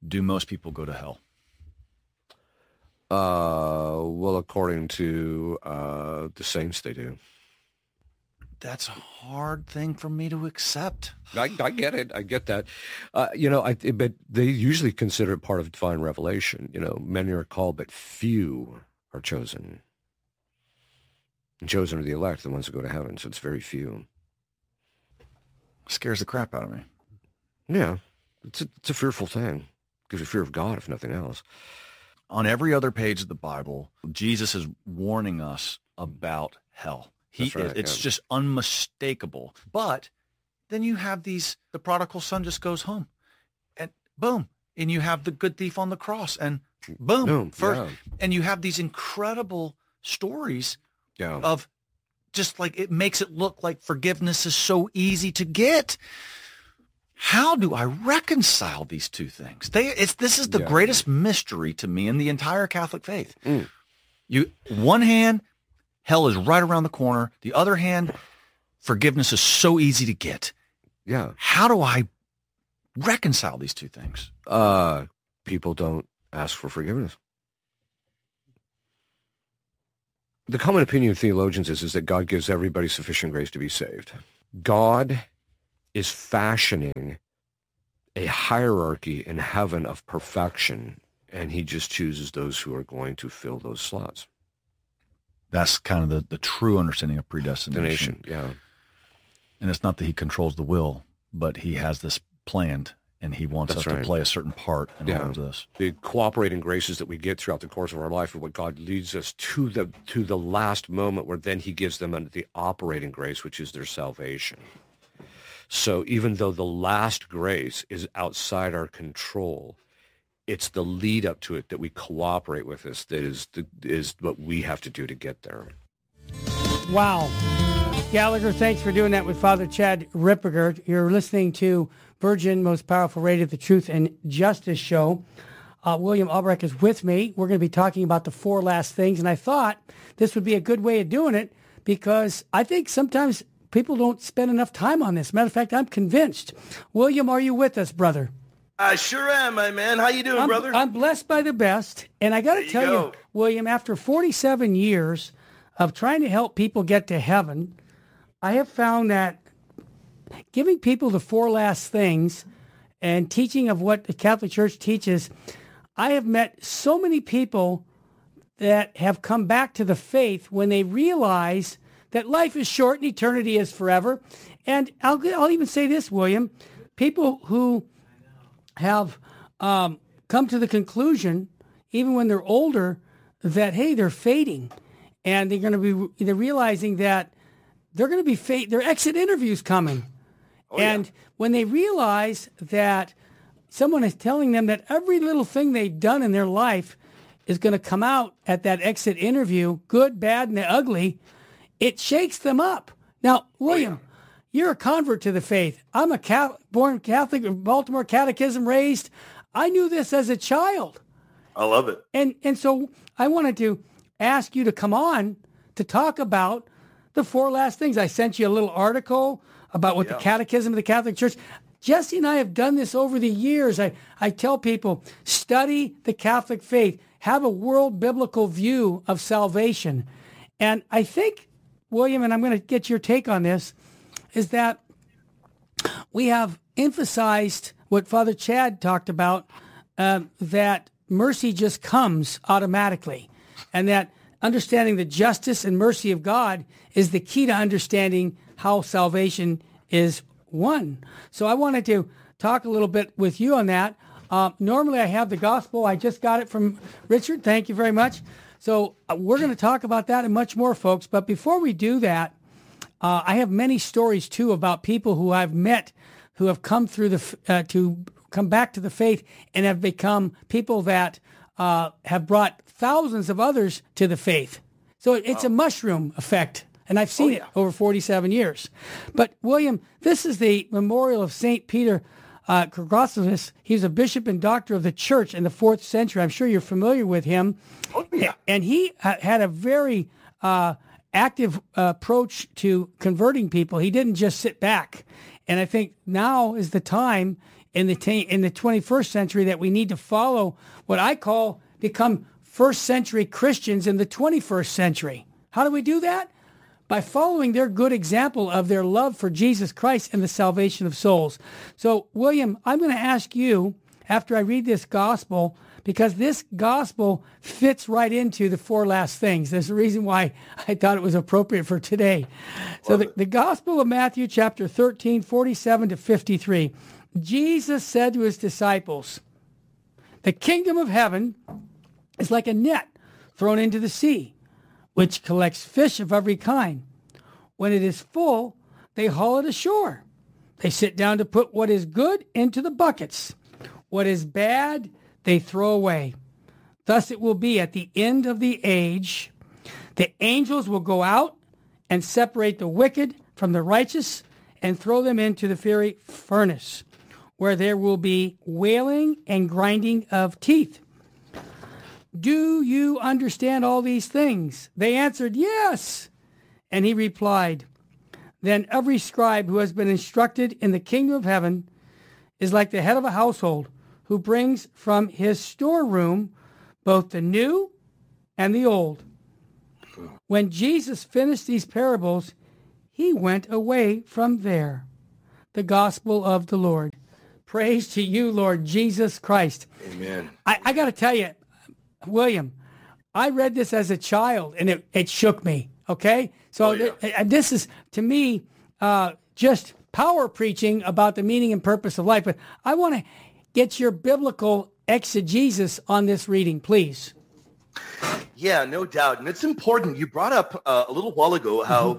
do most people go to hell? Well, according to the saints, they do. That's a hard thing for me to accept. I get it. I get that. But they usually consider it part of divine revelation. Many are called, but few are chosen. And chosen are the elect, the ones who go to heaven. So it's very few. Scares the crap out of me. Yeah, it's a fearful thing. Gives you fear of God, if nothing else. On every other page of the Bible, Jesus is warning us about hell. It's just unmistakable. But then you have the prodigal son just goes home, and boom, and you have the good thief on the cross, and boom, and you have these incredible stories of just like, it makes it look like forgiveness is so easy to get. How do I reconcile these two things? This is the greatest mystery to me in the entire Catholic faith. One hand, hell is right around the corner. The other hand, forgiveness is so easy to get. Yeah. How do I reconcile these two things? People don't ask for forgiveness. The common opinion of theologians is that God gives everybody sufficient grace to be saved. God is fashioning a hierarchy in heaven of perfection, and he just chooses those who are going to fill those slots. That's kind of the true understanding of predestination. Yeah. And it's not that he controls the will, but he has this planned, and he wants us to play a certain part in all of this. The cooperating graces that we get throughout the course of our life are what God leads us to the last moment, where then he gives them under the operating grace, which is their salvation. So even though the last grace is outside our control, it's the lead up to it that we cooperate with us that is what we have to do to get there. Wow. Gallagher, thanks for doing that with Father Chad Ripperger. You're listening to Virgin Most Powerful Radio, the Truth and Justice Show. William Albrecht is with me. We're going to be talking about the four last things, and I thought this would be a good way of doing it because I think sometimes people don't spend enough time on this. Matter of fact, I'm convinced. William, are you with us, brother? I sure am, my man. How you doing, brother? I'm blessed by the best. And I got to tell you, William, after 47 years of trying to help people get to heaven, I have found that giving people the four last things and teaching of what the Catholic Church teaches, I have met so many people that have come back to the faith when they realize that life is short and eternity is forever. And I'll even say this, William, people who have come to the conclusion, even when they're older, that, hey, they're fading. And they're realizing that they're going to be their exit interview's coming. When they realize that someone is telling them that every little thing they've done in their life is going to come out at that exit interview, good, bad, and the ugly, it shakes them up. Now, William, you're a convert to the faith. I'm a born Catholic, Baltimore Catechism raised. I knew this as a child. I love it. And so I wanted to ask you to come on to talk about the four last things. I sent you a little article about what the Catechism of the Catholic Church. Jesse and I have done this over the years. I tell people, study the Catholic faith. Have a world biblical view of salvation. And I think, William, and I'm going to get your take on this, is that we have emphasized what Father Chad talked about, that mercy just comes automatically, and that understanding the justice and mercy of God is the key to understanding how salvation is won. So I wanted to talk a little bit with you on that. Normally I have the gospel. I just got it from Richard. Thank you very much. So we're going to talk about that and much more, folks. But before we do that, I have many stories, too, about people who I've met who have come through to come back to the faith and have become people that have brought thousands of others to the faith. So it's a mushroom effect, and I've seen it over 47 years. But, William, this is the memorial of St. Peter Chrysostom. He was a bishop and doctor of the church in the 4th century. I'm sure you're familiar with him. Oh, yeah. And he had a very active approach to converting people. He didn't just sit back. And I think now is the time in the 21st century that we need to follow what I call become first century Christians in the 21st century. How do we do that? By following their good example of their love for Jesus Christ and the salvation of souls. So, William, I'm going to ask you, after I read this gospel, because this gospel fits right into the four last things. There's a reason why I thought it was appropriate for today. So the Gospel of Matthew, chapter 13, 47 to 53. Jesus said to his disciples, "The kingdom of heaven is like a net thrown into the sea, which collects fish of every kind. When it is full, they haul it ashore. They sit down to put what is good into the buckets. What is bad, they throw away. Thus it will be at the end of the age. The angels will go out and separate the wicked from the righteous and throw them into the fiery furnace, where there will be wailing and grinding of teeth. Do you understand all these things?" They answered, "Yes." And he replied, "Then every scribe who has been instructed in the kingdom of heaven is like the head of a household, who brings from his storeroom both the new and the old." When Jesus finished these parables, he went away from there. The gospel of the Lord. Praise to you, Lord Jesus Christ. Amen. I got to tell you, William, I read this as a child, and it shook me, okay? So this is, to me, just power preaching about the meaning and purpose of life. But I want to get your biblical exegesis on this reading, please. Yeah, no doubt. And it's important. You brought up a little while ago how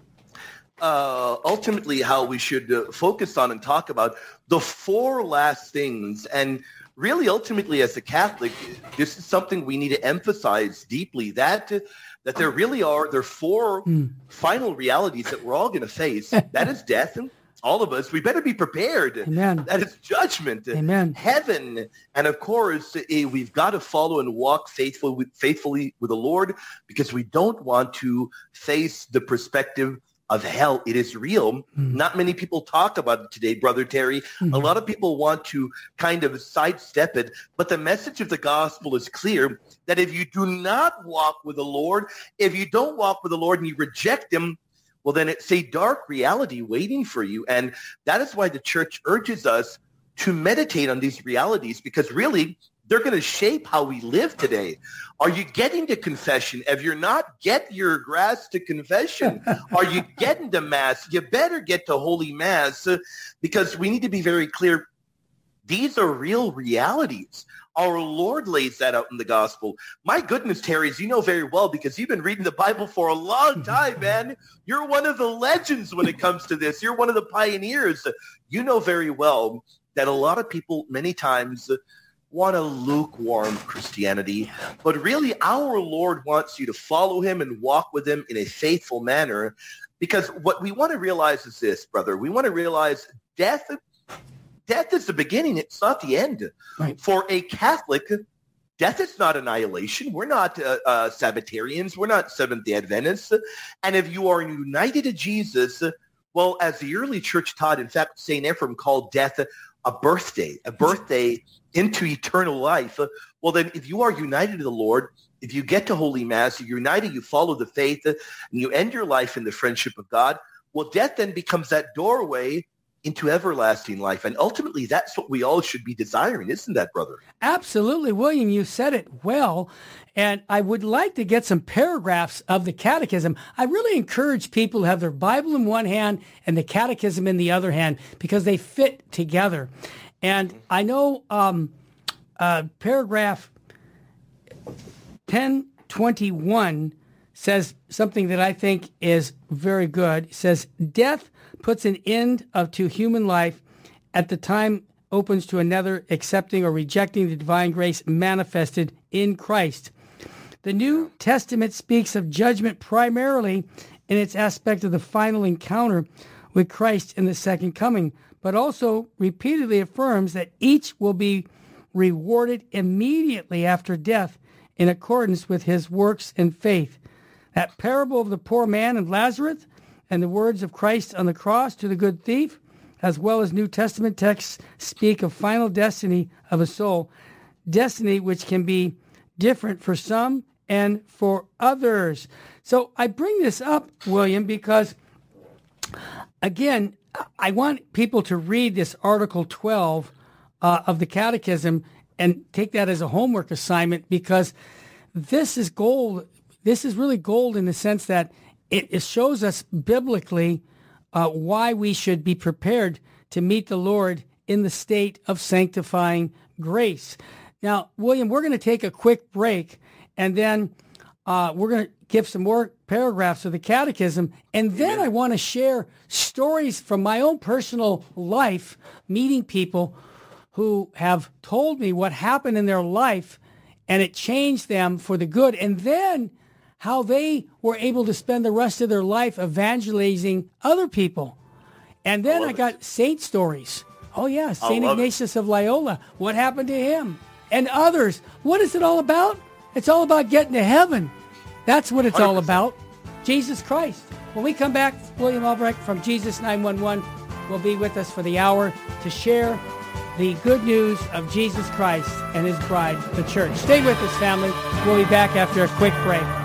ultimately how we should focus on and talk about the four last things. And really, ultimately, as a Catholic, this is something we need to emphasize deeply, that there really are four final realities that we're all going to face. That is death. All of us, we better be prepared. Amen. That is judgment. Amen. Heaven. And of course, we've got to follow and walk faithfully with the Lord, because we don't want to face the perspective of hell. It is real. Not many people talk about it today, Brother Terry. A lot of people want to kind of sidestep it, but the message of the gospel is clear, that if you do not walk with the Lord, if you don't walk with the Lord and you reject him, well, then it's a dark reality waiting for you. And that is why the church urges us to meditate on these realities, because really they're going to shape how we live today. Are you getting to confession? If you're not, get your grass to confession. Are you getting to Mass? You better get to Holy Mass, because we need to be very clear. These are real realities. Our Lord lays that out in the gospel. My goodness, Terry, as you know very well, because you've been reading the Bible for a long time, man. You're one of the legends when it comes to this. You're one of the pioneers. You know very well that a lot of people many times want a lukewarm Christianity, but really our Lord wants you to follow him and walk with him in a faithful manner, because what we want to realize is this, brother. We want to realize death is the beginning. It's not the end. Right. For a Catholic, death is not annihilation. We're not Sabbatarians. We're not Seventh-day Adventists. And if you are united to Jesus, well, as the early church taught, in fact, St. Ephrem called death a birthday into eternal life. Well, then if you are united to the Lord, if you get to Holy Mass, you're united, you follow the faith, and you end your life in the friendship of God, well, death then becomes that doorway into everlasting life. And ultimately, that's what we all should be desiring, isn't that, brother? Absolutely, William. You said it well. And I would like to get some paragraphs of the Catechism. I really encourage people to have their Bible in one hand and the Catechism in the other hand, because they fit together. And I know paragraph 1021 says something that I think is very good. It says, death puts an end to human life at the time opens to another, accepting or rejecting the divine grace manifested in Christ. The New Testament speaks of judgment primarily in its aspect of the final encounter with Christ in the second coming, but also repeatedly affirms that each will be rewarded immediately after death in accordance with his works and faith. That parable of the poor man and Lazarus and the words of Christ on the cross to the good thief as well as New Testament texts speak of final destiny of a soul, destiny which can be different for some and for others. So I bring this up, William, because, again, I want people to read this Article 12 of the Catechism and take that as a homework assignment, because this is gold. This is really gold in the sense that it shows us biblically why we should be prepared to meet the Lord in the state of sanctifying grace. Now, William, we're going to take a quick break, and then we're going to give some more paragraphs of the Catechism, and then I want to share stories from my own personal life, meeting people who have told me what happened in their life, and it changed them for the good, and then how they were able to spend the rest of their life evangelizing other people. And then I got saint stories. Oh, yeah, St. Ignatius of Loyola. What happened to him? And others. What is it all about? It's all about getting to heaven. That's what it's 100%. All about. Jesus Christ. When we come back, William Albrecht from Jesus 911 will be with us for the hour to share the good news of Jesus Christ and his bride, the church. Stay with us, family. We'll be back after a quick break.